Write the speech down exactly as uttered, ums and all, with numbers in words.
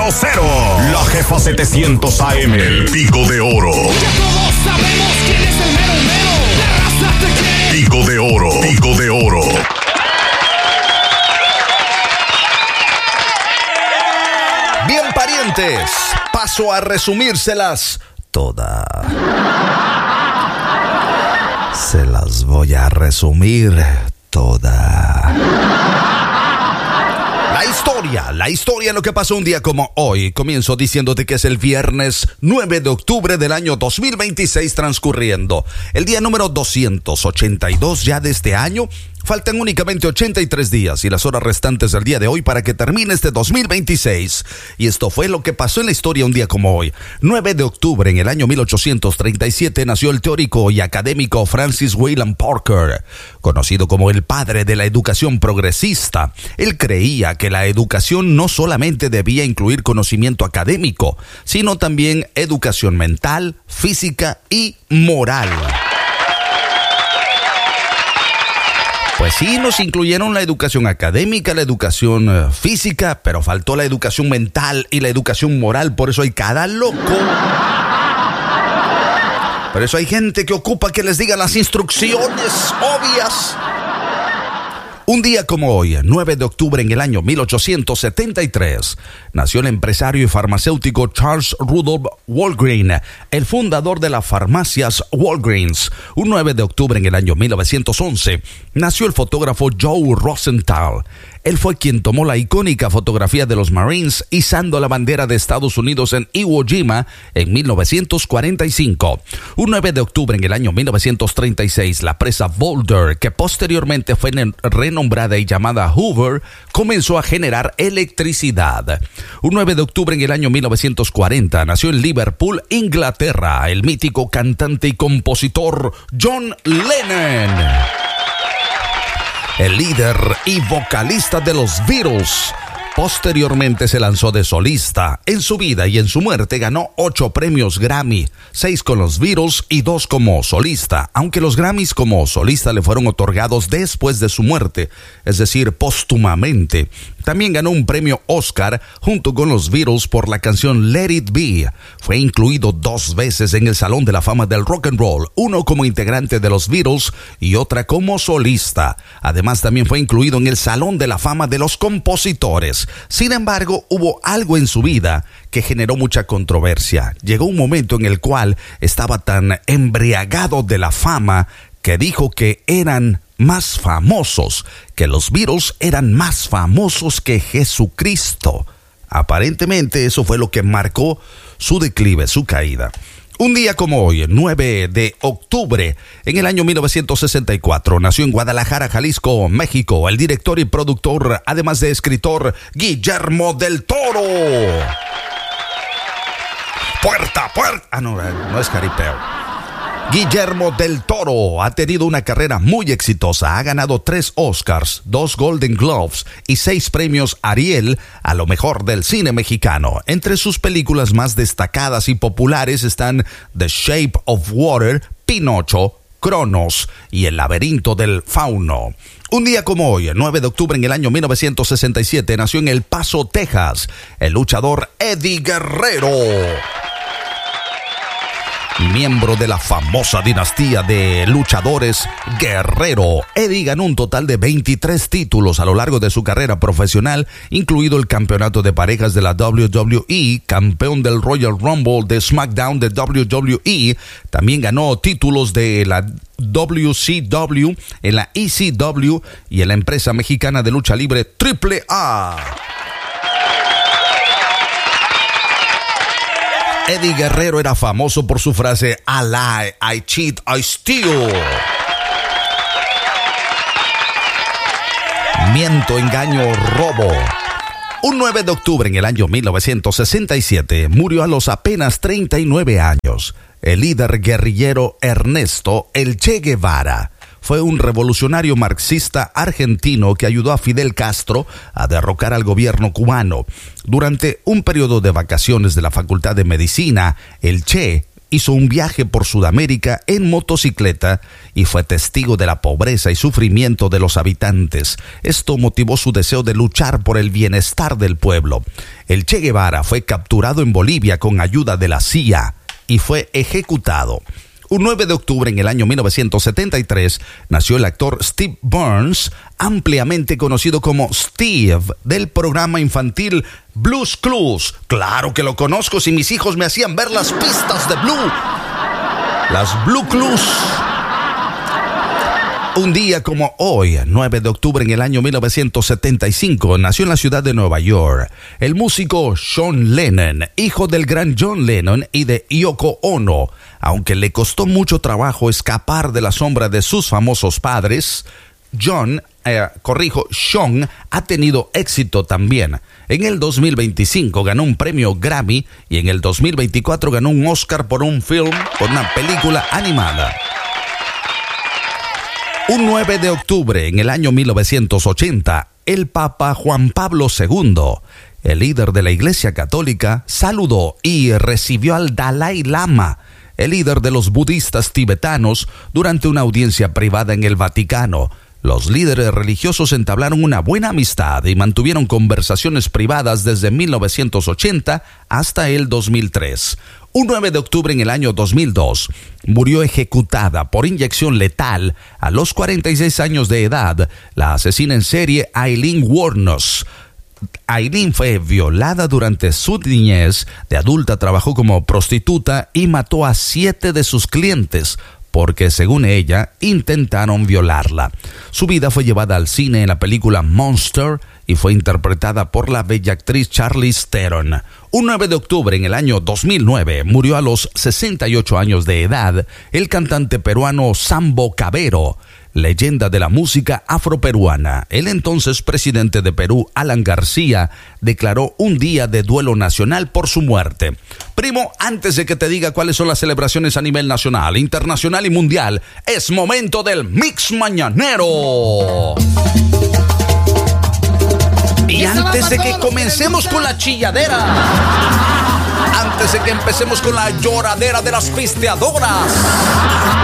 Cero, la jefa setecientos A M, el Pico de Oro. Ya todos sabemos quién es el mero mero. La raza te quiere. Pico de Oro, Pico de Oro. Bien, parientes, paso a resumírselas todas. Se las voy a resumir todas. La historia, la historia de lo que pasó un día como hoy. Comienzo diciéndote que es el viernes nueve de octubre del año dos mil veintiséis transcurriendo. El día número doscientos ochenta y dos ya de este año. Faltan únicamente ochenta y tres días y las horas restantes del día de hoy para que termine este dos mil veintiséis. Y esto fue lo que pasó en la historia un día como hoy. nueve de octubre en el año mil ochocientos treinta y siete nació el teórico y académico Francis Wayland Parker, conocido como el padre de la educación progresista. Él creía que la educación no solamente debía incluir conocimiento académico, sino también educación mental, física y moral. Pues sí, nos incluyeron la educación académica, la educación uh, física, pero faltó la educación mental y la educación moral. Por eso hay cada loco. Por eso hay gente que ocupa que les digan las instrucciones obvias. Un día como hoy, nueve de octubre en el año mil ochocientos setenta y tres, nació el empresario y farmacéutico Charles Rudolph Walgreen, el fundador de las farmacias Walgreens. Un nueve de octubre en el año mil novecientos once, nació el fotógrafo Joe Rosenthal. Él fue quien tomó la icónica fotografía de los Marines izando la bandera de Estados Unidos en Iwo Jima en mil novecientos cuarenta y cinco. Un nueve de octubre en el año mil novecientos treinta y seis, la presa Boulder, que posteriormente fue renombrada y llamada Hoover, comenzó a generar electricidad. Un nueve de octubre en el año mil novecientos cuarenta, nació en Liverpool, Inglaterra, el mítico cantante y compositor John Lennon, el líder y vocalista de los Beatles. Posteriormente se lanzó de solista. En su vida y en su muerte ganó ocho premios Grammy, seis con los Beatles y dos como solista, aunque los Grammys como solista le fueron otorgados después de su muerte, es decir, póstumamente. También ganó un premio Oscar junto con los Beatles por la canción Let It Be. Fue incluido dos veces en el Salón de la Fama del Rock and Roll, uno como integrante de los Beatles y otra como solista. Además, también fue incluido en el Salón de la Fama de los Compositores. Sin embargo, hubo algo en su vida que generó mucha controversia. Llegó un momento en el cual estaba tan embriagado de la fama que dijo que eran más famosos, que los Beatles eran más famosos que Jesucristo. Aparentemente eso fue lo que marcó su declive, su caída. Un día como hoy, nueve de octubre, en el año mil novecientos sesenta y cuatro, nació en Guadalajara, Jalisco, México, el director y productor, además de escritor, Guillermo del Toro. Puerta, puerta. Ah, no, no es jaripeo. Guillermo del Toro ha tenido una carrera muy exitosa. Ha ganado tres Oscars, dos Golden Globes y seis premios Ariel a lo mejor del cine mexicano. Entre sus películas más destacadas y populares están The Shape of Water, Pinocho, Cronos y El laberinto del fauno. Un día como hoy, nueve de octubre en el año mil novecientos sesenta y siete, nació en El Paso, Texas, el luchador Eddie Guerrero. Miembro de la famosa dinastía de luchadores Guerrero, Eddie ganó un total de veintitrés títulos a lo largo de su carrera profesional, incluido el campeonato de parejas de la doble u doble u E, campeón del Royal Rumble de SmackDown de doble u doble u E. También ganó títulos de la W C W, en la E C W y en la empresa mexicana de lucha libre Triple A. Eddie Guerrero era famoso por su frase I lie, I cheat, I steal. Miento, engaño, robo. Un nueve de octubre en el año mil novecientos sesenta y siete murió a los apenas treinta y nueve años el líder guerrillero Ernesto El Che Guevara. Fue un revolucionario marxista argentino que ayudó a Fidel Castro a derrocar al gobierno cubano. Durante un periodo de vacaciones de la Facultad de Medicina, el Che hizo un viaje por Sudamérica en motocicleta y fue testigo de la pobreza y sufrimiento de los habitantes. Esto motivó su deseo de luchar por el bienestar del pueblo. El Che Guevara fue capturado en Bolivia con ayuda de la C I A y fue ejecutado. Un nueve de octubre en el año mil novecientos setenta y tres nació el actor Steve Burns, ampliamente conocido como Steve, del programa infantil Blue's Clues. Claro que lo conozco, si mis hijos me hacían ver las pistas de Blue. Las Blue Clues. Un día como hoy, nueve de octubre en el año mil novecientos setenta y cinco, nació en la ciudad de Nueva York el músico John Lennon, hijo del gran John Lennon y de Yoko Ono. Aunque le costó mucho trabajo escapar de la sombra de sus famosos padres, John, eh, corrijo, Sean ha tenido éxito también. En el dos mil veinticinco ganó un premio Grammy y en el dos mil veinticuatro ganó un Oscar por un film, por una película animada. Un nueve de octubre en el año mil novecientos ochenta, el Papa Juan Pablo segundo, el líder de la Iglesia Católica, saludó y recibió al Dalai Lama, el líder de los budistas tibetanos, durante una audiencia privada en el Vaticano. Los líderes religiosos entablaron una buena amistad y mantuvieron conversaciones privadas desde mil novecientos ochenta hasta el dos mil tres. Un nueve de octubre en el año dos mil dos, murió ejecutada por inyección letal a los cuarenta y seis años de edad la asesina en serie Aileen Wuornos. Aileen fue violada durante su niñez. De adulta trabajó como prostituta y mató a siete de sus clientes porque, según ella, intentaron violarla. Su vida fue llevada al cine en la película Monster y fue interpretada por la bella actriz Charlize Theron. Un nueve de octubre en el año dos mil nueve murió a los sesenta y ocho años de edad el cantante peruano Sambo Cabero, leyenda de la música afroperuana. El entonces presidente de Perú, Alan García, declaró un día de duelo nacional por su muerte. Primo, antes de que te diga cuáles son las celebraciones a nivel nacional, internacional y mundial, es momento del Mix Mañanero. Y antes de que comencemos con la chilladera, antes de que empecemos con la lloradera de las pisteadoras,